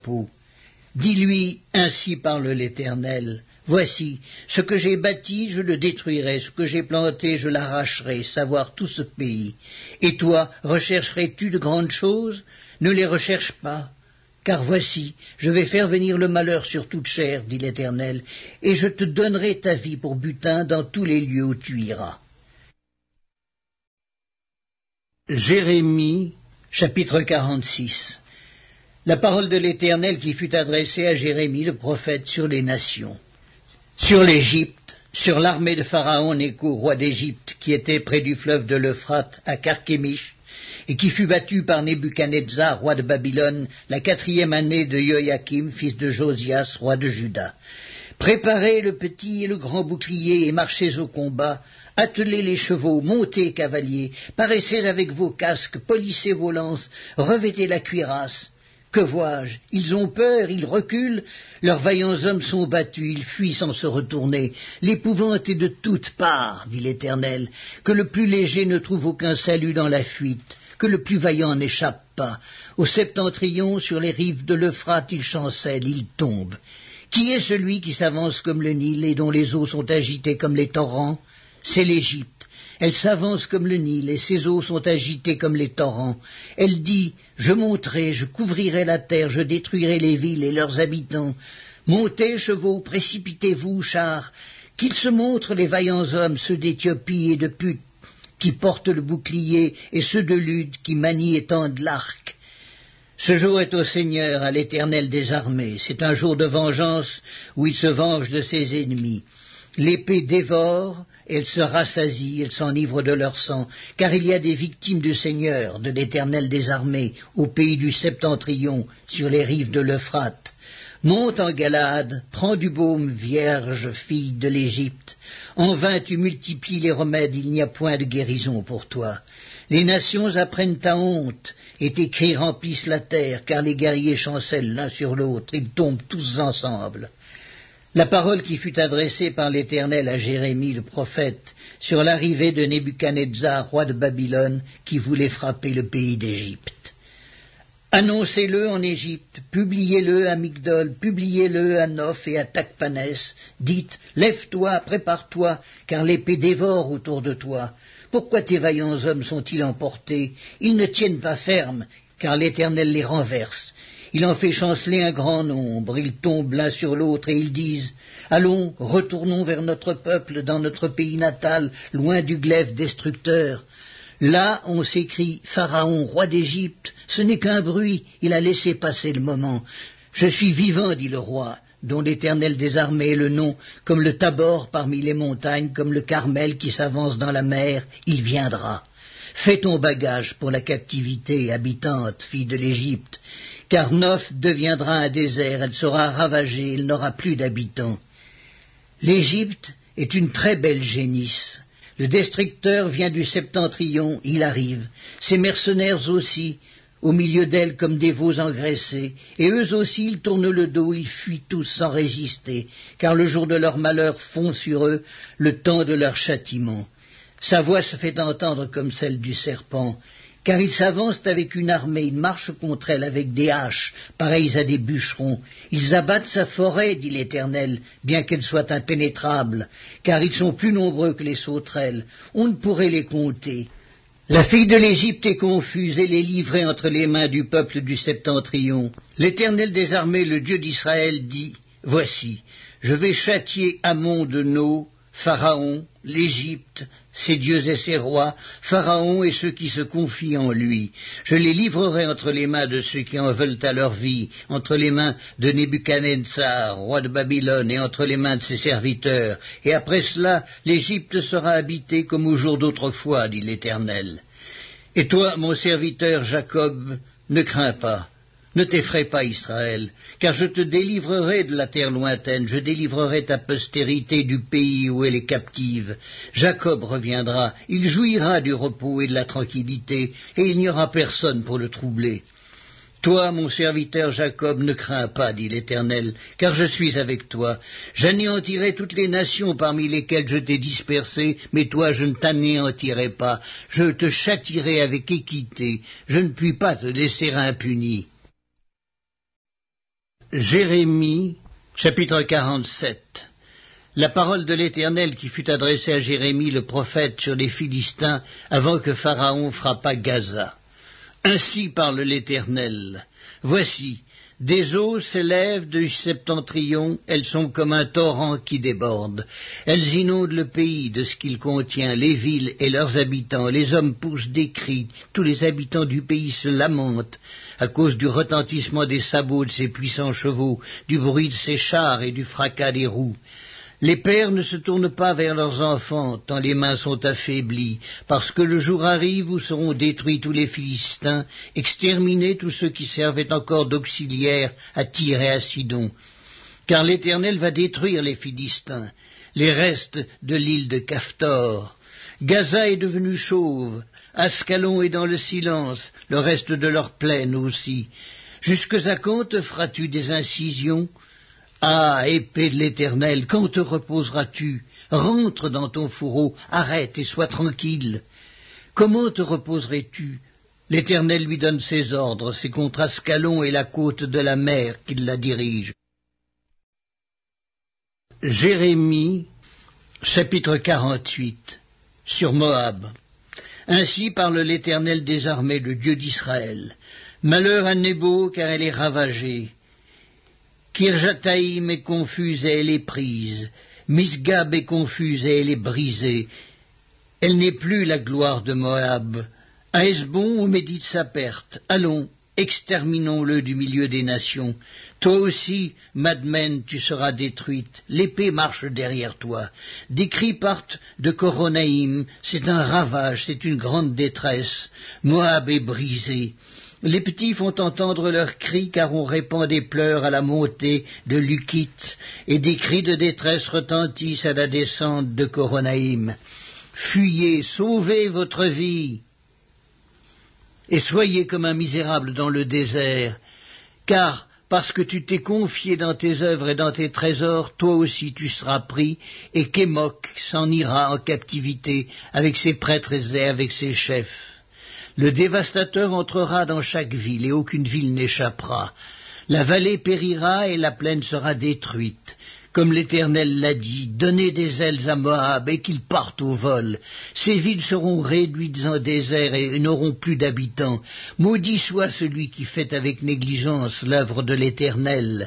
peau. Dis-lui, ainsi parle l'Éternel. Voici, ce que j'ai bâti, je le détruirai, ce que j'ai planté, je l'arracherai, savoir tout ce pays. Et toi, rechercherais-tu de grandes choses? Ne les recherche pas. Car voici, je vais faire venir le malheur sur toute chair, dit l'Éternel, et je te donnerai ta vie pour butin dans tous les lieux où tu iras. Jérémie, chapitre 46. La parole de l'Éternel qui fut adressée à Jérémie le prophète sur les nations. Sur l'Égypte, sur l'armée de Pharaon Nécho, roi d'Égypte, qui était près du fleuve de l'Euphrate, à Carchemish, et qui fut battu par Nebuchadnezzar, roi de Babylone, la 4e année de Joachim, fils de Josias, roi de Juda. Préparez le petit et le grand bouclier et marchez au combat, attelez les chevaux, montez cavaliers, paraissez avec vos casques, polissez vos lances, revêtez la cuirasse. Que vois-je? Ils ont peur, ils reculent, leurs vaillants hommes sont battus, ils fuient sans se retourner. L'épouvante est de toutes parts, dit l'Éternel, que le plus léger ne trouve aucun salut dans la fuite, que le plus vaillant n'échappe pas. Au septentrion, sur les rives de l'Euphrate, il chancelle, il tombe. Qui est celui qui s'avance comme le Nil et dont les eaux sont agitées comme les torrents? C'est l'Égypte. Elle s'avance comme le Nil, et ses eaux sont agitées comme les torrents. Elle dit, je monterai, je couvrirai la terre, je détruirai les villes et leurs habitants. Montez, chevaux, précipitez-vous, chars, qu'ils se montrent les vaillants hommes, ceux d'Éthiopie et de Put, qui portent le bouclier, et ceux de Lude, qui manient et tendent l'arc. Ce jour est au Seigneur, à l'Éternel des armées. C'est un jour de vengeance, où il se venge de ses ennemis. L'épée dévore, elle se rassasie, elle s'enivre de leur sang, car il y a des victimes du Seigneur, de l'Éternel des armées, au pays du septentrion, sur les rives de l'Euphrate. Monte en Galade, prends du baume, vierge, fille de l'Égypte. En vain tu multiplies les remèdes, il n'y a point de guérison pour toi. Les nations apprennent ta honte, et tes cris remplissent la terre, car les guerriers chancellent l'un sur l'autre, ils tombent tous ensemble. La parole qui fut adressée par l'Éternel à Jérémie le prophète sur l'arrivée de Nebuchadnezzar, roi de Babylone, qui voulait frapper le pays d'Égypte. Annoncez-le en Égypte, publiez-le à Migdol, publiez-le à Noph et à Tachpanès. Dites, lève-toi, prépare-toi, car l'épée dévore autour de toi. Pourquoi tes vaillants hommes sont-ils emportés? Ils ne tiennent pas ferme, car l'Éternel les renverse. Il en fait chanceler un grand nombre, ils tombent l'un sur l'autre et ils disent « Allons, retournons vers notre peuple, dans notre pays natal, loin du glaive destructeur. » Là, on s'écrie « Pharaon, roi d'Égypte, ce n'est qu'un bruit, il a laissé passer le moment. Je suis vivant, dit le roi, dont l'Éternel des armées est le nom, comme le Tabor parmi les montagnes, comme le Carmel qui s'avance dans la mer, il viendra. Fais ton bagage pour la captivité, habitante, fille de l'Égypte. Car Noph deviendra un désert, elle sera ravagée, elle n'aura plus d'habitants. L'Égypte est une très belle génisse. Le destructeur vient du septentrion, il arrive. Ses mercenaires aussi, au milieu d'elle comme des veaux engraissés. Et eux aussi, ils tournent le dos, ils fuient tous sans résister, car le jour de leur malheur fond sur eux, le temps de leur châtiment. Sa voix se fait entendre comme celle du serpent. Car ils s'avancent avec une armée, ils marchent contre elle avec des haches, pareilles à des bûcherons. Ils abattent sa forêt, dit l'Éternel, bien qu'elle soit impénétrable, car ils sont plus nombreux que les sauterelles. On ne pourrait les compter. La fille de l'Égypte est confuse, elle est livrée entre les mains du peuple du septentrion. L'Éternel des armées, le Dieu d'Israël, dit, « Voici, je vais châtier Amon de No, Pharaon, l'Égypte, ses dieux et ses rois, Pharaon et ceux qui se confient en lui. Je les livrerai entre les mains de ceux qui en veulent à leur vie, entre les mains de Nebuchadnezzar, roi de Babylone, et entre les mains de ses serviteurs. Et après cela, l'Égypte sera habitée comme au jour d'autrefois, dit l'Éternel. Et toi, mon serviteur Jacob, ne crains pas. Ne t'effraie pas, Israël, car je te délivrerai de la terre lointaine, je délivrerai ta postérité du pays où elle est captive. Jacob reviendra, il jouira du repos et de la tranquillité, et il n'y aura personne pour le troubler. Toi, mon serviteur Jacob, ne crains pas, dit l'Éternel, car je suis avec toi. J'anéantirai toutes les nations parmi lesquelles je t'ai dispersé, mais toi je ne t'anéantirai pas. Je te châtierai avec équité, je ne puis pas te laisser impuni. Jérémie, chapitre 47. La parole de l'Éternel qui fut adressée à Jérémie le prophète sur les Philistins avant que Pharaon frappât Gaza. Ainsi parle l'Éternel. Voici, des eaux s'élèvent du septentrion, elles sont comme un torrent qui déborde. Elles inondent le pays de ce qu'il contient, les villes et leurs habitants. Les hommes poussent des cris, tous les habitants du pays se lamentent à cause du retentissement des sabots de ses puissants chevaux, du bruit de ses chars et du fracas des roues. Les pères ne se tournent pas vers leurs enfants, tant les mains sont affaiblies, parce que le jour arrive où seront détruits tous les Philistins, exterminés tous ceux qui servaient encore d'auxiliaires à Tyr et à Sidon. Car l'Éternel va détruire les Philistins, les restes de l'île de Caphtor. Gaza est devenu chauve, Ascalon est dans le silence, le reste de leur plaine aussi. Jusque à quand te feras-tu des incisions ? Ah, épée de l'Éternel, quand te reposeras-tu? Rentre dans ton fourreau, arrête et sois tranquille. Comment te reposerais-tu? L'Éternel lui donne ses ordres, c'est contre Ascalon et la côte de la mer qu'il la dirige. Jérémie, chapitre 48, sur Moab. Ainsi parle l'Éternel des armées, le Dieu d'Israël. Malheur à Nébo, car elle est ravagée. Kirjataïm est confuse et elle est prise. Misgab est confuse et elle est brisée. Elle n'est plus la gloire de Moab. À Hesbon, on médite sa perte. Allons, exterminons-le du milieu des nations. Toi aussi, Madmen, tu seras détruite. L'épée marche derrière toi. Des cris partent de Coronaïm. C'est un ravage, c'est une grande détresse. Moab est brisé. Les petits font entendre leurs cris, car on répand des pleurs à la montée de Lukit, et des cris de détresse retentissent à la descente de Coronaïm. Fuyez, sauvez votre vie, et soyez comme un misérable dans le désert, car parce que tu t'es confié dans tes œuvres et dans tes trésors, toi aussi tu seras pris, et Kémok s'en ira en captivité avec ses prêtres et avec ses chefs. Le dévastateur entrera dans chaque ville, et aucune ville n'échappera. La vallée périra, et la plaine sera détruite. Comme l'Éternel l'a dit, donnez des ailes à Moab, et qu'il parte au vol. Ces villes seront réduites en désert, et n'auront plus d'habitants. Maudit soit celui qui fait avec négligence l'œuvre de l'Éternel.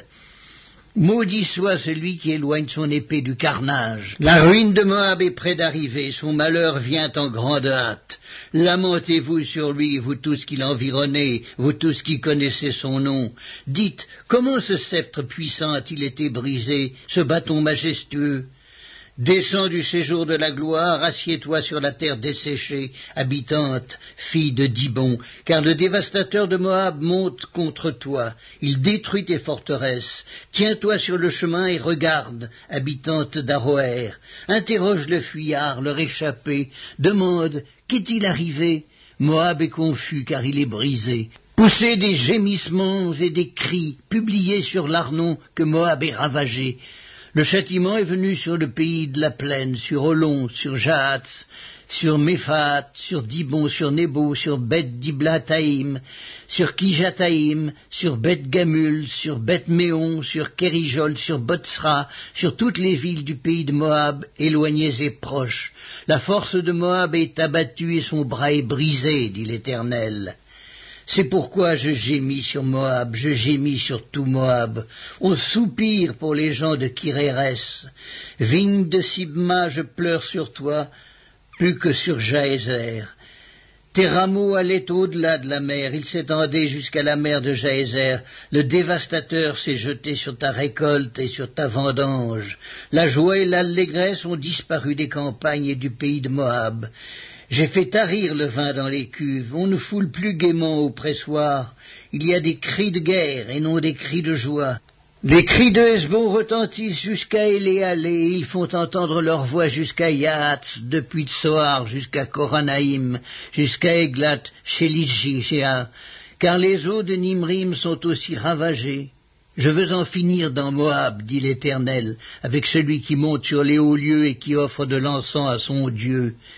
Maudit soit celui qui éloigne son épée du carnage. La ruine de Moab est près d'arriver, son malheur vient en grande hâte. Lamentez-vous sur lui, vous tous qui l'environnez, vous tous qui connaissez son nom. Dites, comment ce sceptre puissant a-t-il été brisé, ce bâton majestueux? Descends du séjour de la gloire, assieds-toi sur la terre desséchée, habitante, fille de Dibon, car le dévastateur de Moab monte contre toi, il détruit tes forteresses. Tiens-toi sur le chemin et regarde, habitante d'Aroër. Interroge le fuyard, le réchappé, demande, qu'est-il arrivé? Moab est confus, car il est brisé. Poussez des gémissements et des cris, publiez sur l'Arnon que Moab est ravagé. Le châtiment est venu sur le pays de la plaine, sur Olon, sur Jahatz, sur Méphat, sur Dibon, sur Nebo, sur Beth Diblataïm, sur Kijataïm, sur Beth Gamul, sur Beth Méon, sur Kérijol, sur Botsra, sur toutes les villes du pays de Moab, éloignées et proches. La force de Moab est abattue et son bras est brisé, dit l'Éternel. C'est pourquoi je gémis sur Moab, je gémis sur tout Moab. On soupire pour les gens de Kirérès. Vigne de Sibma, je pleure sur toi, plus que sur Jaézer. Tes rameaux allaient au-delà de la mer, ils s'étendaient jusqu'à la mer de Jaézer. Le dévastateur s'est jeté sur ta récolte et sur ta vendange. La joie et l'allégresse ont disparu des campagnes et du pays de Moab. J'ai fait tarir le vin dans les cuves, on ne foule plus gaiement au pressoir. Il y a des cris de guerre et non des cris de joie. Les cris de Hesbon retentissent jusqu'à Éléalé, ils font entendre leur voix jusqu'à Yahatz, depuis Tsoar jusqu'à Koranaïm, jusqu'à Eglat, chez Lidjichéa, car les eaux de Nimrim sont aussi ravagées. Je veux en finir dans Moab, dit l'Éternel, avec celui qui monte sur les hauts lieux et qui offre de l'encens à son Dieu.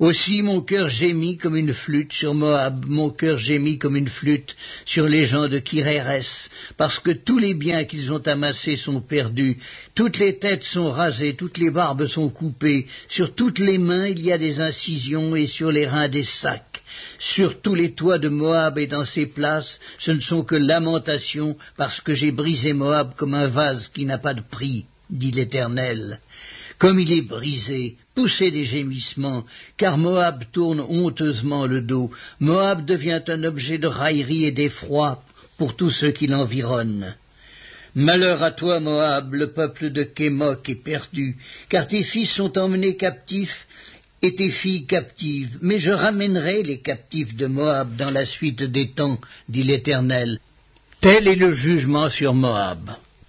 Aussi mon cœur gémit comme une flûte sur Moab, mon cœur gémit comme une flûte sur les gens de Kirérès, parce que tous les biens qu'ils ont amassés sont perdus, toutes les têtes sont rasées, toutes les barbes sont coupées, sur toutes les mains il y a des incisions et sur les reins des sacs. Sur tous les toits de Moab et dans ses places, ce ne sont que lamentations, parce que j'ai brisé Moab comme un vase qui n'a pas de prix, dit l'Éternel. Comme il est brisé, poussez des gémissements, car Moab tourne honteusement le dos. Moab devient un objet de raillerie et d'effroi pour tous ceux qui l'environnent. Malheur à toi, Moab, le peuple de Kémoc est perdu, car tes fils sont emmenés captifs et tes filles captives. Mais je ramènerai les captifs de Moab dans la suite des temps, dit l'Éternel. Tel est le jugement sur Moab.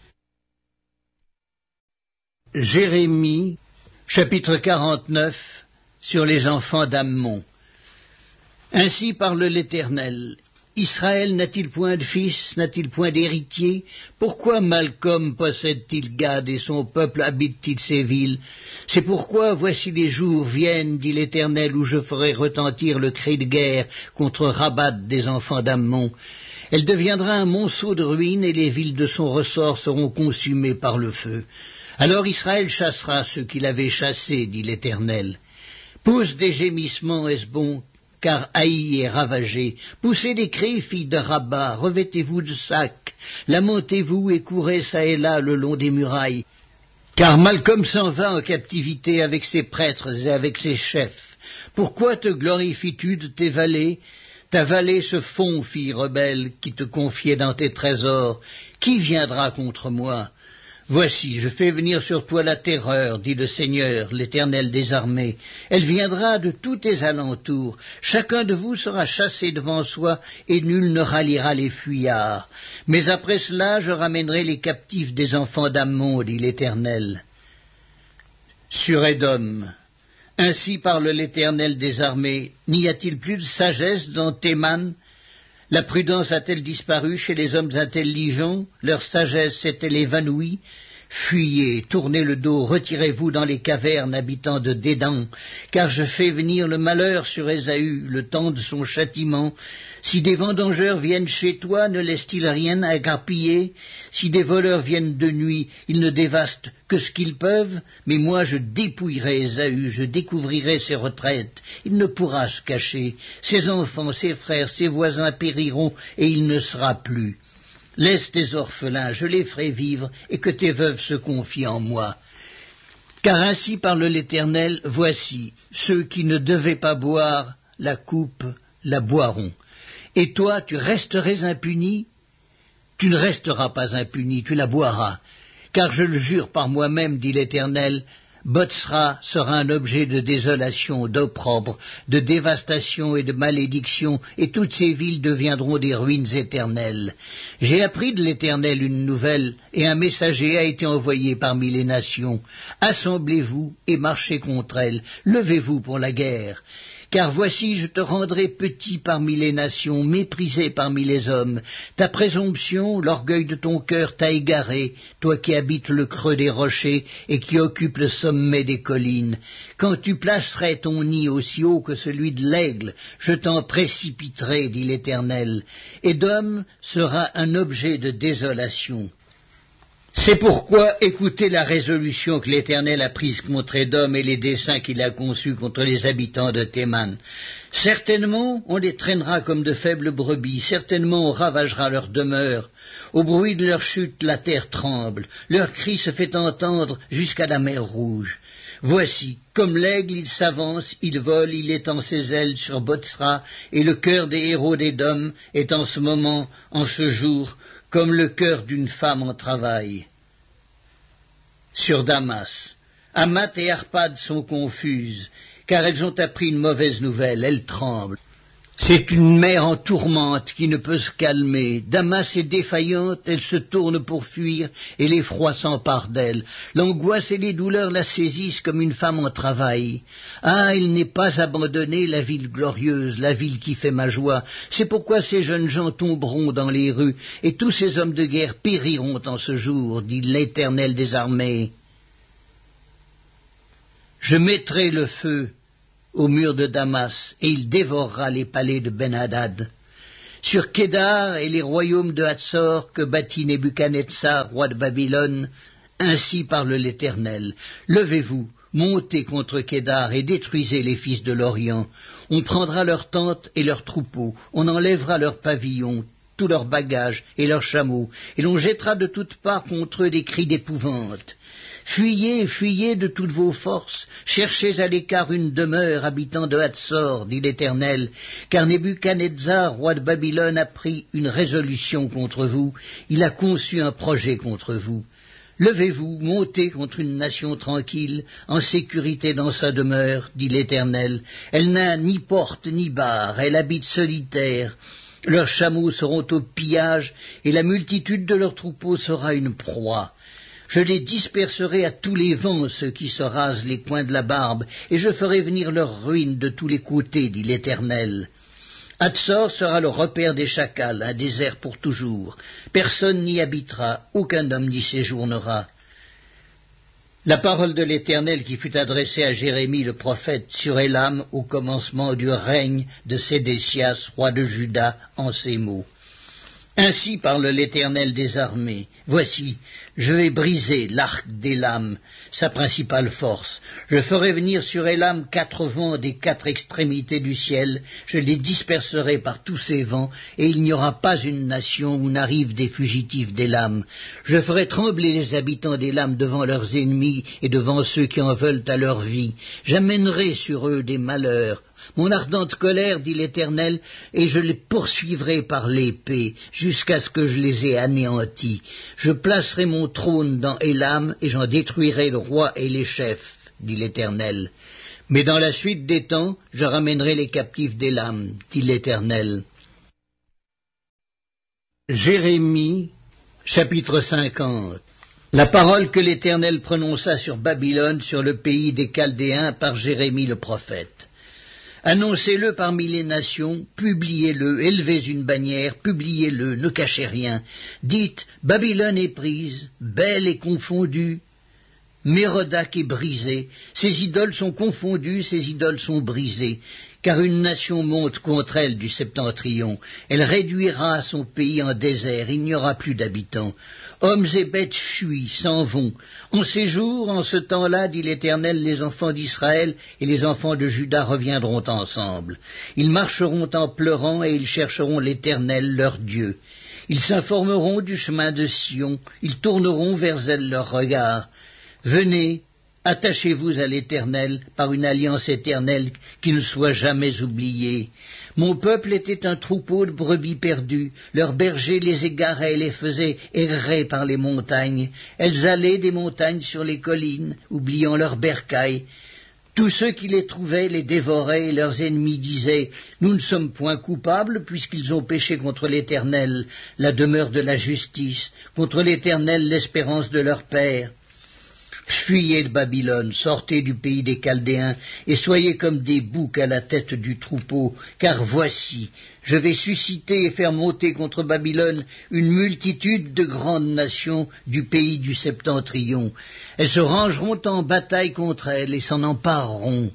Jérémie, chapitre 49, sur les enfants d'Ammon. Ainsi parle l'Éternel. Israël n'a-t-il point de fils, n'a-t-il point d'héritier? Pourquoi Malcolm possède-t-il Gad et son peuple habite-t-il ces villes? C'est pourquoi voici les jours viennent, dit l'Éternel, où je ferai retentir le cri de guerre contre Rabat des enfants d'Ammon. Elle deviendra un monceau de ruines et les villes de son ressort seront consumées par le feu. Alors Israël chassera ceux qu'il avait chassés, dit l'Éternel. Pousse des gémissements, Hesbon, car Haï est ravagé. Poussez des cris, filles de Rabat, revêtez-vous de sacs, lamentez-vous et courez çà et là le long des murailles. Car Malcolm s'en va en captivité avec ses prêtres et avec ses chefs. Pourquoi te glorifies-tu de tes vallées? Ta vallée se fond, fille rebelle, qui te confiait dans tes trésors. Qui viendra contre moi? Voici, je fais venir sur toi la terreur, dit le Seigneur, l'Éternel des armées. Elle viendra de tous tes alentours. Chacun de vous sera chassé devant soi, et nul ne ralliera les fuyards. Mais après cela, je ramènerai les captifs des enfants d'Ammon, dit l'Éternel. Sur Édom, ainsi parle l'Éternel des armées. N'y a-t-il plus de sagesse dans Théman? La prudence a-t-elle disparu chez les hommes intelligents? Leur sagesse s'est-elle évanouie? Fuyez, tournez le dos, retirez-vous dans les cavernes, habitants de Dédan, car je fais venir le malheur sur Ésaü, le temps de son châtiment. Si des vendangeurs viennent chez toi, ne laissent-ils rien à grappiller? Si des voleurs viennent de nuit, ils ne dévastent que ce qu'ils peuvent? Mais moi je dépouillerai Ésaü, je découvrirai ses retraites. Il ne pourra se cacher. Ses enfants, ses frères, ses voisins périront, et il ne sera plus. Laisse tes orphelins, je les ferai vivre, et que tes veuves se confient en moi. Car ainsi parle l'Éternel, voici, ceux qui ne devaient pas boire la coupe la boiront. Et toi, tu resterais impuni? Tu ne resteras pas impuni, tu la boiras. Car je le jure par moi-même, dit l'Éternel, Botsra sera un objet de désolation, d'opprobre, de dévastation et de malédiction, et toutes ces villes deviendront des ruines éternelles. J'ai appris de l'Éternel une nouvelle, et un messager a été envoyé parmi les nations. Assemblez-vous et marchez contre elles, levez-vous pour la guerre. Car voici, je te rendrai petit parmi les nations, méprisé parmi les hommes. Ta présomption, l'orgueil de ton cœur t'a égaré, toi qui habites le creux des rochers et qui occupes le sommet des collines. Quand tu placerais ton nid aussi haut que celui de l'aigle, je t'en précipiterai, dit l'Éternel. Édom sera un objet de désolation. C'est pourquoi écoutez la résolution que l'Éternel a prise contre Édom et les desseins qu'il a conçus contre les habitants de Théman. Certainement, on les traînera comme de faibles brebis, certainement on ravagera leur demeure. Au bruit de leur chute, la terre tremble, leur cri se fait entendre jusqu'à la mer Rouge. Voici, comme l'aigle, il s'avance, il vole, il étend ses ailes sur Botsra, et le cœur des héros d'Édom est en ce moment, en ce jour, comme le cœur d'une femme en travail. Sur Damas, Hamath et Arpad sont confuses, car elles ont appris une mauvaise nouvelle, elles tremblent. C'est une mer en tourmente qui ne peut se calmer. Damas est défaillante, elle se tourne pour fuir, et l'effroi s'empare d'elle. L'angoisse et les douleurs la saisissent comme une femme en travail. Ah, il n'est pas abandonnée, la ville glorieuse, la ville qui fait ma joie. C'est pourquoi ces jeunes gens tomberont dans les rues, et tous ces hommes de guerre périront en ce jour, dit l'Éternel des armées. Je mettrai le feu aux murs de Damas, et il dévorera les palais de Ben-Hadad. Sur Kédar et les royaumes de Hatzor que bâtit Nebuchadnezzar, roi de Babylone, ainsi parle l'Éternel. Levez-vous, montez contre Kédar et détruisez les fils de l'Orient. On prendra leurs tentes et leurs troupeaux, on enlèvera leurs pavillons, tous leurs bagages et leurs chameaux, et l'on jettera de toutes parts contre eux des cris d'épouvante. Fuyez, fuyez de toutes vos forces, cherchez à l'écart une demeure, habitants de Hatzor, dit l'Éternel, car Nebuchadnezzar, roi de Babylone, a pris une résolution contre vous, il a conçu un projet contre vous. Levez-vous, montez contre une nation tranquille, en sécurité dans sa demeure, dit l'Éternel. Elle n'a ni porte ni barre, elle habite solitaire. Leurs chameaux seront au pillage, et la multitude de leurs troupeaux sera une proie. Je les disperserai à tous les vents, ceux qui se rasent les coins de la barbe, et je ferai venir leurs ruines de tous les côtés, dit l'Éternel. Hatzor sera le repère des chacals, un désert pour toujours. Personne n'y habitera, aucun homme n'y séjournera. La parole de l'Éternel qui fut adressée à Jérémie le prophète sur Élam au commencement du règne de Sédécias, roi de Juda, en ces mots. Ainsi parle l'Éternel des armées. Voici, je vais briser l'arc d'Élam, sa principale force. Je ferai venir sur Élam 4 vents des 4 extrémités du ciel. Je les disperserai par tous ces vents, et il n'y aura pas une nation où n'arrivent des fugitifs d'Élam. Je ferai trembler les habitants d'Élam devant leurs ennemis et devant ceux qui en veulent à leur vie. J'amènerai sur eux des malheurs. Mon ardente colère, dit l'Éternel, et je les poursuivrai par l'épée, jusqu'à ce que je les ai anéantis. Je placerai mon trône dans Élam, et j'en détruirai le roi et les chefs, dit l'Éternel. Mais dans la suite des temps, je ramènerai les captifs d'Élam, dit l'Éternel. Jérémie, chapitre 50. La parole que l'Éternel prononça sur Babylone, sur le pays des Chaldéens, par Jérémie le prophète. Annoncez-le parmi les nations, publiez-le, élevez une bannière, publiez-le, ne cachez rien. Dites, Babylone est prise, Bel est confondue, Mérodach est brisé, ses idoles sont confondues, ses idoles sont brisées, car une nation monte contre elle du septentrion. Elle réduira son pays en désert, il n'y aura plus d'habitants. Hommes et bêtes fuient, s'en vont. En ces jours, en ce temps-là, dit l'Éternel, les enfants d'Israël et les enfants de Juda reviendront ensemble. Ils marcheront en pleurant et ils chercheront l'Éternel, leur Dieu. Ils s'informeront du chemin de Sion, ils tourneront vers elle leur regard. Venez, attachez-vous à l'Éternel par une alliance éternelle qui ne soit jamais oubliée. Mon peuple était un troupeau de brebis perdues, leurs bergers les égaraient et les faisaient errer par les montagnes. Elles allaient des montagnes sur les collines, oubliant leurs bercailles. Tous ceux qui les trouvaient les dévoraient et leurs ennemis disaient « Nous ne sommes point coupables puisqu'ils ont péché contre l'Éternel, la demeure de la justice, contre l'Éternel l'espérance de leur père. » Fuyez de Babylone, sortez du pays des Chaldéens, et soyez comme des boucs à la tête du troupeau, car voici, je vais susciter et faire monter contre Babylone une multitude de grandes nations du pays du septentrion. Elles se rangeront en bataille contre elle et s'en empareront.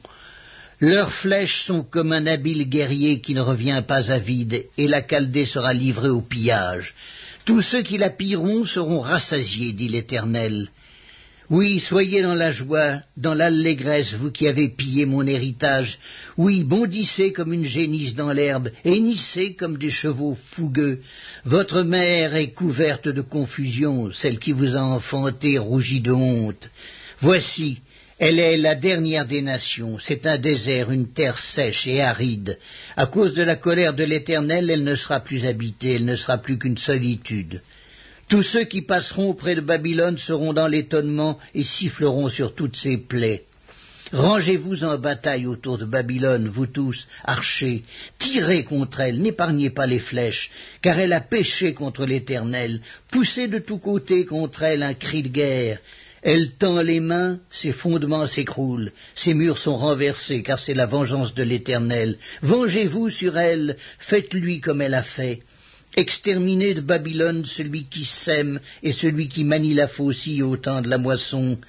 Leurs flèches sont comme un habile guerrier qui ne revient pas à vide, et la Chaldée sera livrée au pillage. Tous ceux qui la pilleront seront rassasiés, dit l'Éternel. Oui, soyez dans la joie, dans l'allégresse, vous qui avez pillé mon héritage. Oui, bondissez comme une génisse dans l'herbe, hennissez comme des chevaux fougueux. Votre mère est couverte de confusion, celle qui vous a enfanté rougit de honte. Voici, elle est la dernière des nations, c'est un désert, une terre sèche et aride. À cause de la colère de l'Éternel, elle ne sera plus habitée, elle ne sera plus qu'une solitude. Tous ceux qui passeront près de Babylone seront dans l'étonnement et siffleront sur toutes ses plaies. Rangez-vous en bataille autour de Babylone, vous tous, archers, tirez contre elle, n'épargnez pas les flèches, car elle a péché contre l'Éternel, poussez de tous côtés contre elle un cri de guerre. Elle tend les mains, ses fondements s'écroulent, ses murs sont renversés, car c'est la vengeance de l'Éternel. Vengez-vous sur elle, faites-lui comme elle a fait. Exterminez de Babylone celui qui sème et celui qui manie la faucille au temps de la moisson.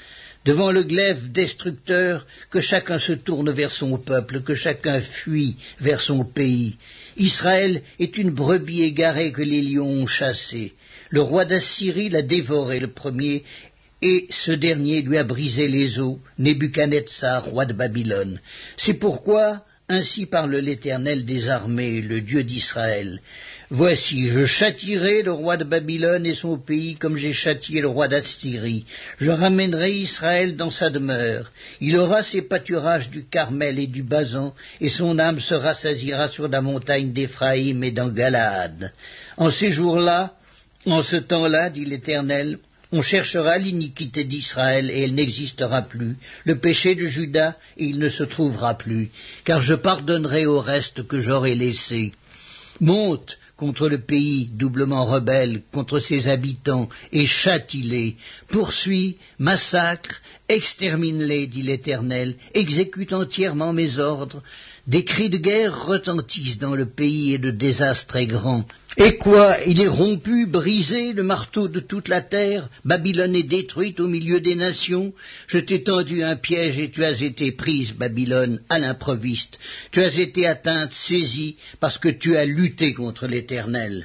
devant le glaive destructeur, que chacun se tourne vers son peuple, que chacun fuit vers son pays. Israël est une brebis égarée que les lions ont chassée. Le roi d'Assyrie l'a dévoré le premier, et ce dernier lui a brisé les os, Nebuchadnezzar, roi de Babylone. C'est pourquoi, ainsi parle l'Éternel des armées, le Dieu d'Israël. Voici, je châtierai le roi de Babylone et son pays comme j'ai châtié le roi d'Assyrie. Je ramènerai Israël dans sa demeure. Il aura ses pâturages du Carmel et du Basan, et son âme se rassasiera sur la montagne d'Éphraïm et dans Galaad. En ces jours-là, en ce temps-là, dit l'Éternel, on cherchera l'iniquité d'Israël et elle n'existera plus, le péché de Juda et il ne se trouvera plus, car je pardonnerai au reste que j'aurai laissé. Monte contre le pays doublement rebelle, contre ses habitants, et châtie-les, poursuis, massacre, extermine-les, dit l'Éternel, exécute entièrement mes ordres. Des cris de guerre retentissent dans le pays et le désastre est grand. Et quoi, il est rompu, brisé, le marteau de toute la terre, Babylone est détruite au milieu des nations. Je t'ai tendu un piège et tu as été prise, Babylone, à l'improviste. Tu as été atteinte, saisie, parce que tu as lutté contre l'Éternel.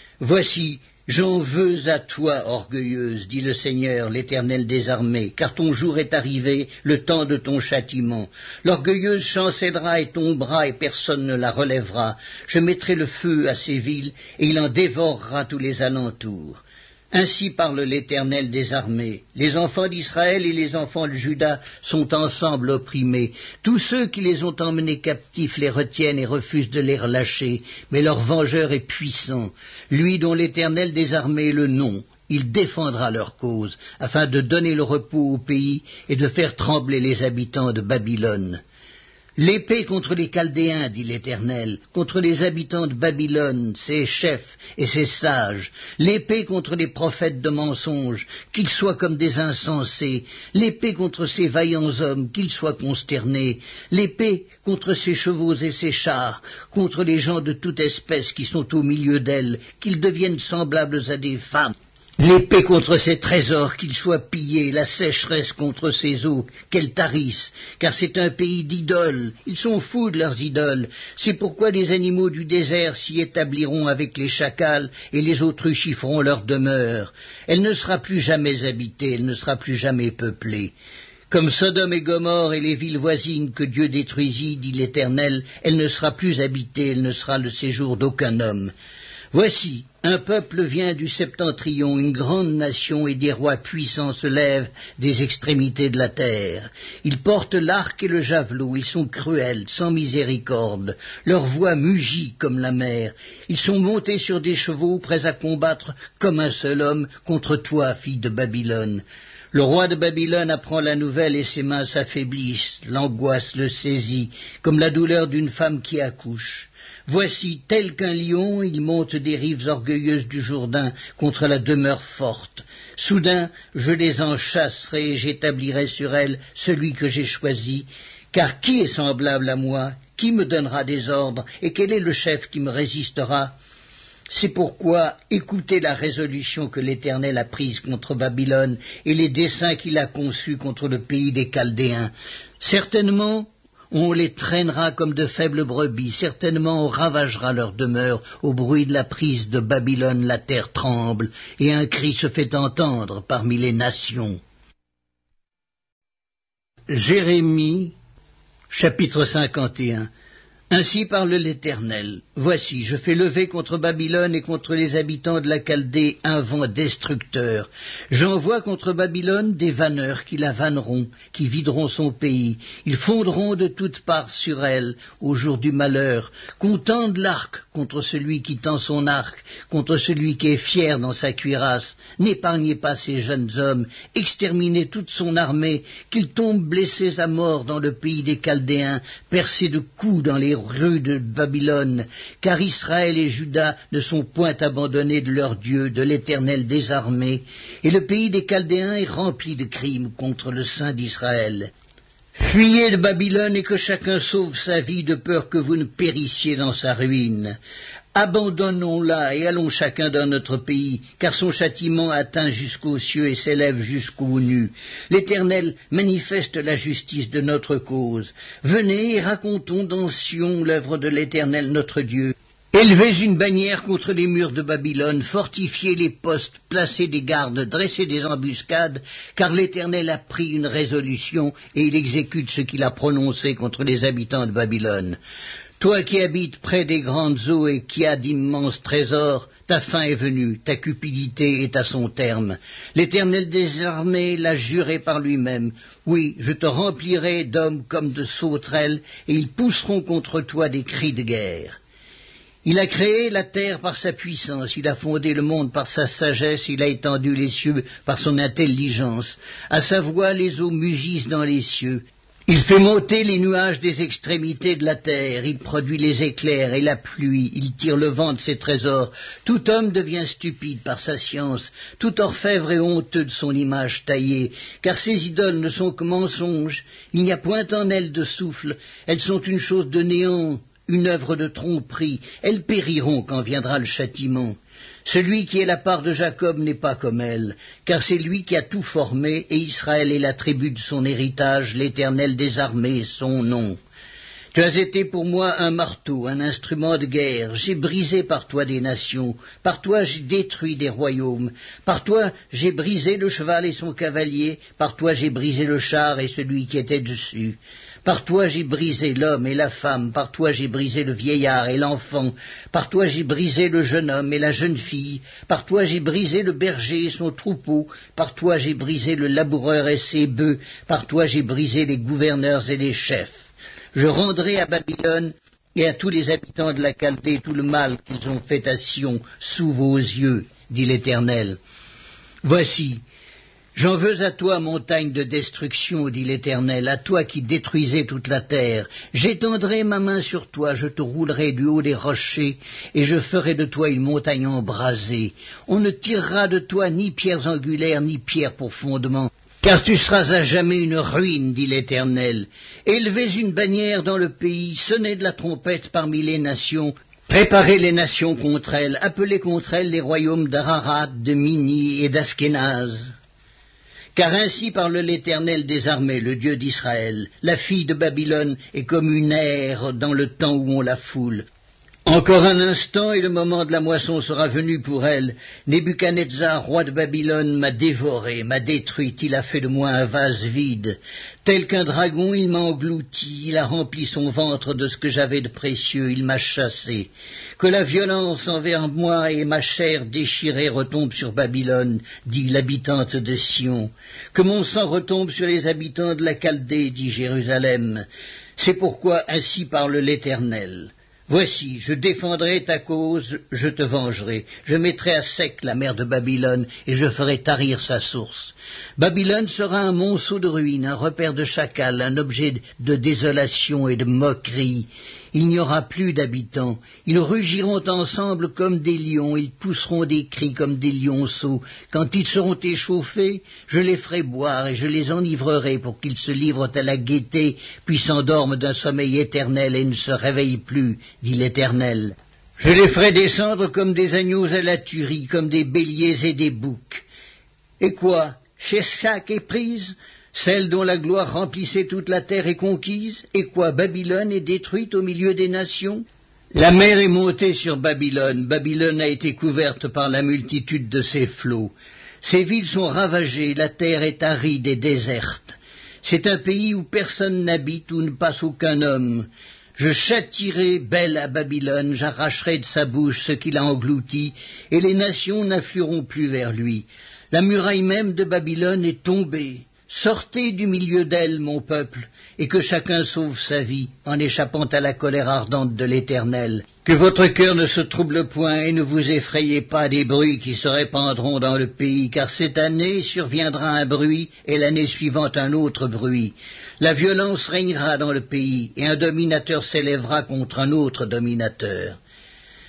Voici, j'en veux à toi, orgueilleuse, dit le Seigneur, l'Éternel des armées, car ton jour est arrivé, le temps de ton châtiment. L'orgueilleuse chancellera et tombera, et personne ne la relèvera. Je mettrai le feu à ces villes, et il en dévorera tous les alentours. Ainsi parle l'Éternel des armées. Les enfants d'Israël et les enfants de Juda sont ensemble opprimés. Tous ceux qui les ont emmenés captifs les retiennent et refusent de les relâcher. Mais leur vengeur est puissant. Lui dont l'Éternel des armées est le nom. Il défendra leur cause, afin de donner le repos au pays et de faire trembler les habitants de Babylone. L'épée contre les Chaldéens, dit l'Éternel, contre les habitants de Babylone, ses chefs et ses sages, l'épée contre les prophètes de mensonges, qu'ils soient comme des insensés, l'épée contre ces vaillants hommes, qu'ils soient consternés, l'épée contre ces chevaux et ces chars, contre les gens de toute espèce qui sont au milieu d'elles, qu'ils deviennent semblables à des femmes. L'épée contre ses trésors, qu'ils soient pillés, la sécheresse contre ses eaux, qu'elles tarissent, car c'est un pays d'idoles, ils sont fous de leurs idoles, c'est pourquoi les animaux du désert s'y établiront avec les chacals, et les autruches y feront leur demeure. Elle ne sera plus jamais habitée, elle ne sera plus jamais peuplée. Comme Sodome et Gomorrhe et les villes voisines que Dieu détruisit, dit l'Éternel, elle ne sera plus habitée, elle ne sera le séjour d'aucun homme. Voici, un peuple vient du septentrion, une grande nation et des rois puissants se lèvent des extrémités de la terre. Ils portent l'arc et le javelot, ils sont cruels, sans miséricorde. Leur voix mugit comme la mer. Ils sont montés sur des chevaux, prêts à combattre comme un seul homme contre toi, fille de Babylone. Le roi de Babylone apprend la nouvelle et ses mains s'affaiblissent, l'angoisse le saisit, comme la douleur d'une femme qui accouche. Voici, tel qu'un lion, il monte des rives orgueilleuses du Jourdain contre la demeure forte. Soudain, je les en chasserai et j'établirai sur elles celui que j'ai choisi. Car qui est semblable à moi? Qui me donnera des ordres? Et quel est le chef qui me résistera? C'est pourquoi écoutez la résolution que l'Éternel a prise contre Babylone et les desseins qu'il a conçus contre le pays des Chaldéens. Certainement, on les traînera comme de faibles brebis, certainement on ravagera leur demeure. Au bruit de la prise de Babylone, la terre tremble, et un cri se fait entendre parmi les nations. Jérémie, chapitre 51. Ainsi parle l'Éternel. Voici, je fais lever contre Babylone et contre les habitants de la Chaldée un vent destructeur. J'envoie contre Babylone des vanneurs qui la vanneront, qui videront son pays. Ils fondront de toutes parts sur elle au jour du malheur. Qu'on tende l'arc contre celui qui tend son arc, contre celui qui est fier dans sa cuirasse. N'épargnez pas ces jeunes hommes, exterminez toute son armée, qu'ils tombent blessés à mort dans le pays des Chaldéens, percés de coups dans les rues de Babylone, car Israël et Juda ne sont point abandonnés de leur Dieu, de l'Éternel des armées, et le pays des Chaldéens est rempli de crimes contre le Saint d'Israël. Fuyez de Babylone et que chacun sauve sa vie de peur que vous ne périssiez dans sa ruine. Abandonnons-la et allons chacun dans notre pays, car son châtiment atteint jusqu'aux cieux et s'élève jusqu'aux nues. L'Éternel manifeste la justice de notre cause. Venez et racontons dans Sion l'œuvre de l'Éternel notre Dieu. Élevez une bannière contre les murs de Babylone, fortifiez les postes, placez des gardes, dressez des embuscades, car l'Éternel a pris une résolution et il exécute ce qu'il a prononcé contre les habitants de Babylone. Toi qui habites près des grandes eaux et qui as d'immenses trésors, ta fin est venue, ta cupidité est à son terme. L'Éternel des armées l'a juré par lui-même. Oui, je te remplirai d'hommes comme de sauterelles, et ils pousseront contre toi des cris de guerre. Il a créé la terre par sa puissance, il a fondé le monde par sa sagesse, il a étendu les cieux par son intelligence. À sa voix, les eaux mugissent dans les cieux. Il fait monter les nuages des extrémités de la terre, il produit les éclairs et la pluie, il tire le vent de ses trésors. Tout homme devient stupide par sa science, tout orfèvre est honteux de son image taillée, car ces idoles ne sont que mensonges, il n'y a point en elles de souffle, elles sont une chose de néant, une œuvre de tromperie, elles périront quand viendra le châtiment. Celui qui est la part de Jacob n'est pas comme elle, car c'est lui qui a tout formé, et Israël est la tribu de son héritage, l'Éternel des armées, son nom. Tu as été pour moi un marteau, un instrument de guerre, j'ai brisé par toi des nations, par toi j'ai détruit des royaumes, par toi j'ai brisé le cheval et son cavalier, par toi j'ai brisé le char et celui qui était dessus. Par toi j'ai brisé l'homme et la femme, par toi j'ai brisé le vieillard et l'enfant, par toi j'ai brisé le jeune homme et la jeune fille, par toi j'ai brisé le berger et son troupeau, par toi j'ai brisé le laboureur et ses bœufs, par toi j'ai brisé les gouverneurs et les chefs. Je rendrai à Babylone et à tous les habitants de la Chaldée tout le mal qu'ils ont fait à Sion sous vos yeux, dit l'Éternel. Voici, j'en veux à toi, montagne de destruction, dit l'Éternel, à toi qui détruisais toute la terre. J'étendrai ma main sur toi, je te roulerai du haut des rochers, et je ferai de toi une montagne embrasée. On ne tirera de toi ni pierres angulaires, ni pierres pour fondement, car tu seras à jamais une ruine, dit l'Éternel. Élevez une bannière dans le pays, sonnez de la trompette parmi les nations, préparez les nations contre elles, appelez contre elles les royaumes d'Ararat, de Mini et d'Askénaz. Car ainsi parle l'Éternel des armées, le Dieu d'Israël. La fille de Babylone est comme une ère dans le temps où on la foule. Encore un instant et le moment de la moisson sera venu pour elle. Nebuchadnezzar, roi de Babylone, m'a dévoré, m'a détruite, il a fait de moi un vase vide. Tel qu'un dragon, il m'a englouti, il a rempli son ventre de ce que j'avais de précieux, il m'a chassé. Que la violence envers moi et ma chair déchirée retombe sur Babylone, dit l'habitante de Sion. Que mon sang retombe sur les habitants de la Chaldée, dit Jérusalem. C'est pourquoi ainsi parle l'Éternel. Voici, je défendrai ta cause, je te vengerai, je mettrai à sec la mer de Babylone, et je ferai tarir sa source. Babylone sera un monceau de ruines, un repère de chacals, un objet de désolation et de moquerie. Il n'y aura plus d'habitants, ils rugiront ensemble comme des lions, ils pousseront des cris comme des lionceaux. Quand ils seront échauffés, je les ferai boire et je les enivrerai pour qu'ils se livrent à la gaieté, puis s'endorment d'un sommeil éternel et ne se réveillent plus, dit l'Éternel. Je les ferai descendre comme des agneaux à la tuerie, comme des béliers et des boucs. Et quoi, Sheshak est prise? Celle dont la gloire remplissait toute la terre est conquise, et quoi, Babylone est détruite au milieu des nations? La mer est montée sur Babylone, Babylone a été couverte par la multitude de ses flots. Ses villes sont ravagées, la terre est aride et déserte. C'est un pays où personne n'habite, où ne passe aucun homme. Je châtierai Bel à Babylone, j'arracherai de sa bouche ce qu'il a englouti, et les nations n'afflueront plus vers lui. La muraille même de Babylone est tombée. Sortez du milieu d'elle, mon peuple, et que chacun sauve sa vie, en échappant à la colère ardente de l'Éternel. Que votre cœur ne se trouble point, et ne vous effrayez pas des bruits qui se répandront dans le pays, car cette année surviendra un bruit, et l'année suivante un autre bruit. La violence régnera dans le pays, et un dominateur s'élèvera contre un autre dominateur.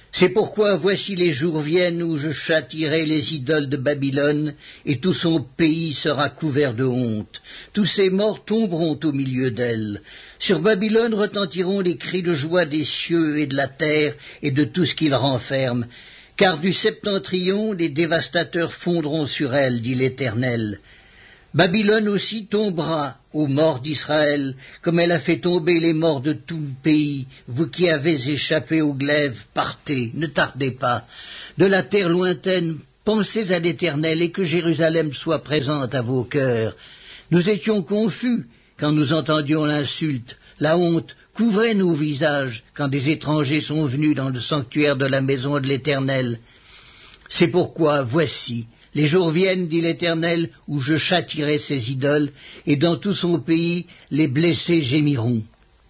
C'est pourquoi voici les jours viennent où je châtierai les idoles de Babylone, et tout son pays sera couvert de honte. Tous ses morts tomberont au milieu d'elle. Sur Babylone retentiront les cris de joie des cieux et de la terre et de tout ce qu'il renferme. Car du septentrion les dévastateurs fondront sur elle, dit l'Éternel. Babylone aussi tombera aux morts d'Israël, comme elle a fait tomber les morts de tout le pays. Vous qui avez échappé au glaive, partez, ne tardez pas. De la terre lointaine, pensez à l'Éternel et que Jérusalem soit présente à vos cœurs. Nous étions confus quand nous entendions l'insulte, la honte couvrait nos visages quand des étrangers sont venus dans le sanctuaire de la maison de l'Éternel. C'est pourquoi, voici, les jours viennent, dit l'Éternel, où je châtierai ces idoles, et dans tout son pays les blessés gémiront.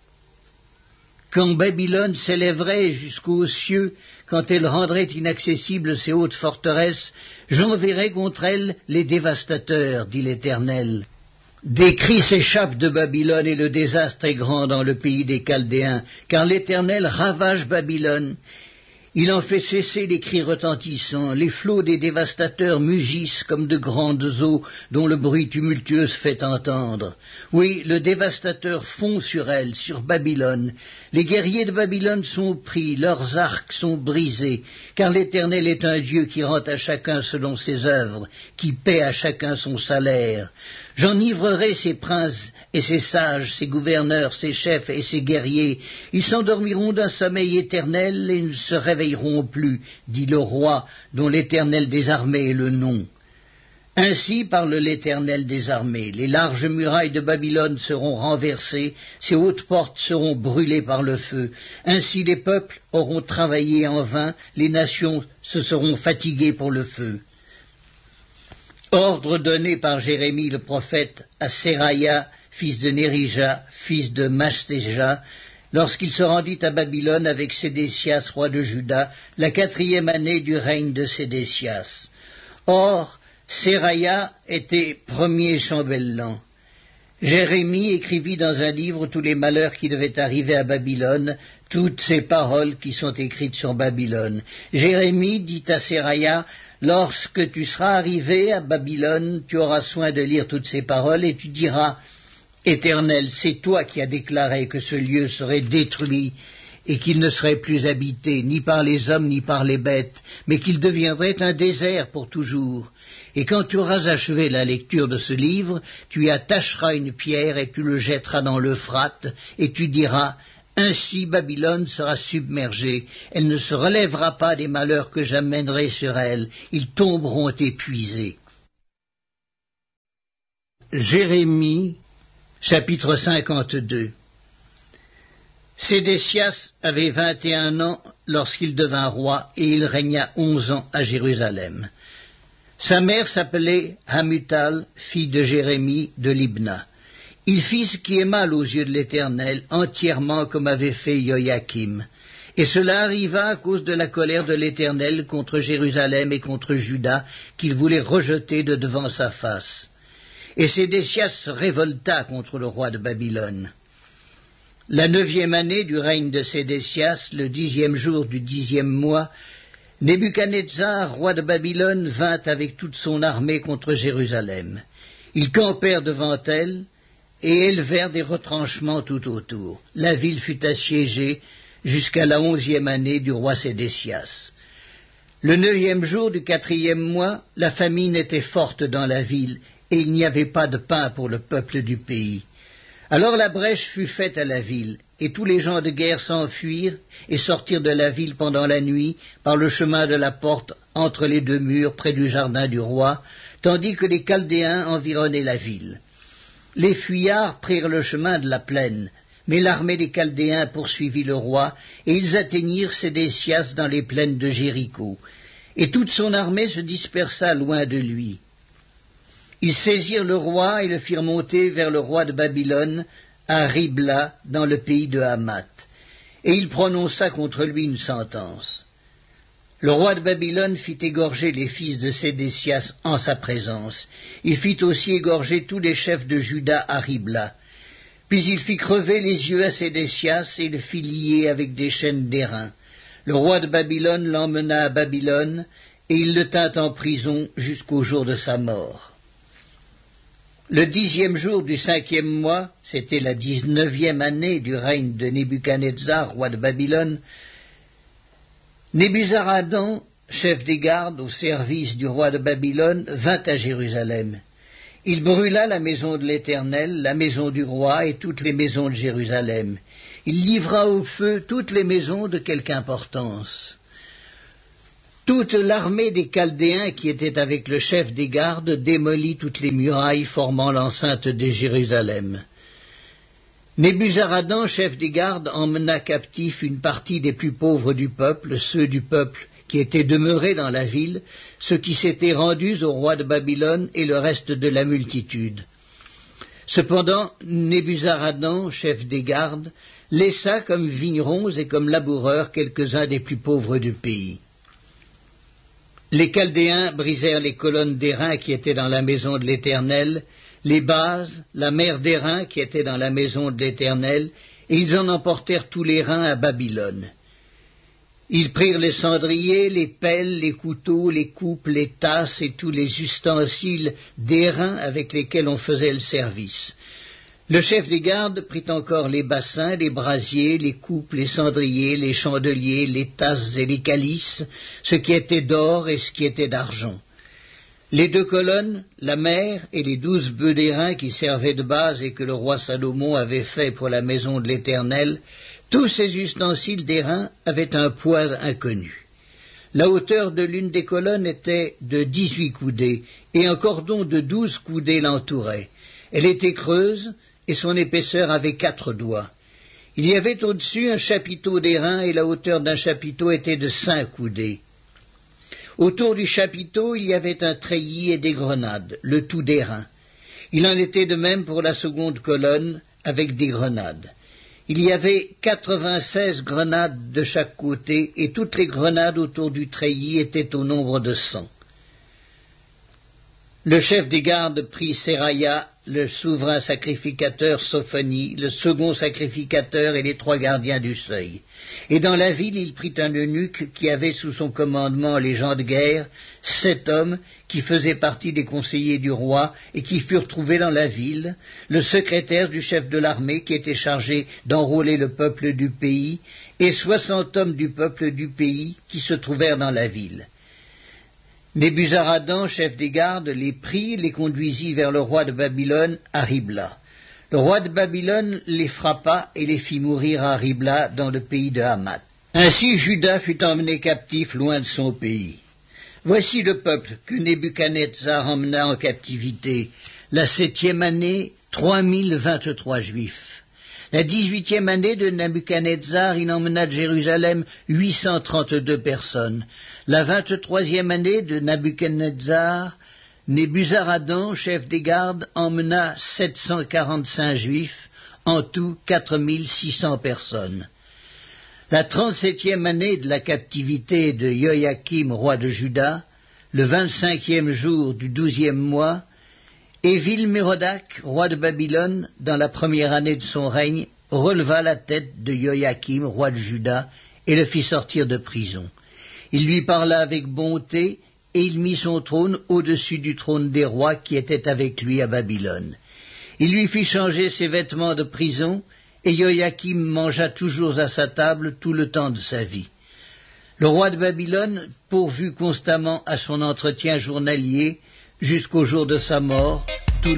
Quand Babylone s'élèverait jusqu'aux cieux, quand elle rendrait inaccessibles ses hautes forteresses, j'enverrai contre elle les dévastateurs, dit l'Éternel. Des cris s'échappent de Babylone et le désastre est grand dans le pays des Chaldéens, car l'Éternel ravage Babylone. Il en fait cesser les cris retentissants, les flots des dévastateurs mugissent comme de grandes eaux dont le bruit tumultueux se fait entendre. Oui, le dévastateur fond sur elle, sur Babylone. Les guerriers de Babylone sont pris, leurs arcs sont brisés, car l'Éternel est un Dieu qui rend à chacun selon ses œuvres, qui paie à chacun son salaire. J'enivrerai ses princes et ses sages, ses gouverneurs, ses chefs et ses guerriers. Ils s'endormiront d'un sommeil éternel et ne se réveilleront plus, dit le roi, dont l'Éternel des armées est le nom. Ainsi parle l'Éternel des armées. Les larges murailles de Babylone seront renversées, ses hautes portes seront brûlées par le feu. Ainsi les peuples auront travaillé en vain, les nations se seront fatiguées pour le feu. Ordre donné par Jérémie le prophète à Séraïa, fils de Nérija, fils de Mastéja, lorsqu'il se rendit à Babylone avec Sédécias, roi de Juda, la 4e année du règne de Sédécias. Or, Séraïa était premier chambellan. Jérémie écrivit dans un livre tous les malheurs qui devaient arriver à Babylone, toutes ces paroles qui sont écrites sur Babylone. Jérémie dit à Séraïa, « Lorsque tu seras arrivé à Babylone, tu auras soin de lire toutes ces paroles et tu diras, « Éternel, c'est toi qui as déclaré que ce lieu serait détruit et qu'il ne serait plus habité, ni par les hommes ni par les bêtes, mais qu'il deviendrait un désert pour toujours. » Et quand tu auras achevé la lecture de ce livre, tu y attacheras une pierre et tu le jetteras dans l'Euphrate, et tu diras, « Ainsi Babylone sera submergée, elle ne se relèvera pas des malheurs que j'amènerai sur elle, ils tomberont épuisés. » Jérémie, chapitre 52. Sédécias avait 21 ans lorsqu'il devint roi, et il régna 11 ans à Jérusalem. Sa mère s'appelait Hamutal, fille de Jérémie de Libna. Il fit ce qui est mal aux yeux de l'Éternel, entièrement comme avait fait Joachim. Et cela arriva à cause de la colère de l'Éternel contre Jérusalem et contre Juda, qu'il voulait rejeter de devant sa face. Et Sédécias se révolta contre le roi de Babylone. La 9e année du règne de Sédécias, le 10e jour du 10e mois, Nebuchadnezzar, roi de Babylone, vint avec toute son armée contre Jérusalem. Ils campèrent devant elle et élevèrent des retranchements tout autour. La ville fut assiégée jusqu'à la 11e année du roi Sédécias. Le 9e jour du 4e mois, la famine était forte dans la ville et il n'y avait pas de pain pour le peuple du pays. Alors la brèche fut faite à la ville, et tous les gens de guerre s'enfuirent et sortirent de la ville pendant la nuit par le chemin de la porte entre les deux murs près du jardin du roi, tandis que les Chaldéens environnaient la ville. Les fuyards prirent le chemin de la plaine, mais l'armée des Chaldéens poursuivit le roi, et ils atteignirent Sédécias dans les plaines de Jéricho, et toute son armée se dispersa loin de lui. Ils saisirent le roi et le firent monter vers le roi de Babylone, à Ribla, dans le pays de Hamath, et il prononça contre lui une sentence. Le roi de Babylone fit égorger les fils de Sédécias en sa présence. Il fit aussi égorger tous les chefs de Juda à Ribla. Puis il fit crever les yeux à Sédécias et le fit lier avec des chaînes d'airain. Le roi de Babylone l'emmena à Babylone, et il le tint en prison jusqu'au jour de sa mort. Le 10e jour du 5e mois, c'était la 19e année du règne de Nebuchadnezzar, roi de Babylone, Nebuzaradan, chef des gardes au service du roi de Babylone, vint à Jérusalem. Il brûla la maison de l'Éternel, la maison du roi et toutes les maisons de Jérusalem. Il livra au feu toutes les maisons de quelque importance. Toute l'armée des Chaldéens qui était avec le chef des gardes démolit toutes les murailles formant l'enceinte de Jérusalem. Nebuzaradan, chef des gardes, emmena captif une partie des plus pauvres du peuple, ceux du peuple qui étaient demeurés dans la ville, ceux qui s'étaient rendus au roi de Babylone et le reste de la multitude. Cependant, Nebuzaradan, chef des gardes, laissa comme vignerons et comme laboureurs quelques-uns des plus pauvres du pays. Les Chaldéens brisèrent les colonnes d'airain qui étaient dans la maison de l'Éternel, les bases, la mer d'airain qui était dans la maison de l'Éternel, et ils en emportèrent tous les reins à Babylone. Ils prirent les cendriers, les pelles, les couteaux, les coupes, les tasses et tous les ustensiles d'airain avec lesquels on faisait le service. Le chef des gardes prit encore les bassins, les brasiers, les coupes, les cendriers, les chandeliers, les tasses et les calices, ce qui était d'or et ce qui était d'argent. Les 2 colonnes, la mer et les 12 bœufs d'airain qui servaient de base et que le roi Salomon avait fait pour la maison de l'Éternel, tous ces ustensiles d'airain avaient un poids inconnu. La hauteur de l'une des colonnes était de 18 coudées, et un cordon de 12 coudées l'entourait. Elle était creuse, et son épaisseur avait 4 doigts. Il y avait au-dessus un chapiteau d'airain, et la hauteur d'un chapiteau était de 5 coudées. Autour du chapiteau, il y avait un treillis et des grenades, le tout d'airain. Il en était de même pour la seconde colonne, avec des grenades. Il y avait 96 grenades de chaque côté, et toutes les grenades autour du treillis étaient au nombre de 100. Le chef des gardes prit Seraya, le souverain sacrificateur Sophanie, le second sacrificateur et les 3 gardiens du seuil. Et dans la ville, il prit un eunuque qui avait sous son commandement les gens de guerre, 7 hommes qui faisaient partie des conseillers du roi et qui furent trouvés dans la ville, le secrétaire du chef de l'armée qui était chargé d'enrôler le peuple du pays, et 60 hommes du peuple du pays qui se trouvèrent dans la ville. Nebuzaradan, chef des gardes, les prit, les conduisit vers le roi de Babylone à Ribla. Le roi de Babylone les frappa et les fit mourir à Ribla dans le pays de Hamath. Ainsi Juda fut emmené captif loin de son pays. Voici le peuple que Nebuchadnezzar emmena en captivité. La 7e année, 3023 Juifs. La 18e année de Nebuchadnezzar, il emmena de Jérusalem 832 personnes. La 23e année de Nebuchadnezzar, Nebuzaradan, chef des gardes, emmena 745 Juifs, en tout 4600 personnes. La 37e année de la captivité de Joachim, roi de Juda, le 25e jour du 12e mois, Évil-Mérodach, roi de Babylone, dans la première année de son règne, releva la tête de Joachim, roi de Juda, et le fit sortir de prison. Il lui parla avec bonté, et il mit son trône au-dessus du trône des rois qui étaient avec lui à Babylone. Il lui fit changer ses vêtements de prison, et Joachim mangea toujours à sa table tout le temps de sa vie. Le roi de Babylone pourvut constamment à son entretien journalier jusqu'au jour de sa mort,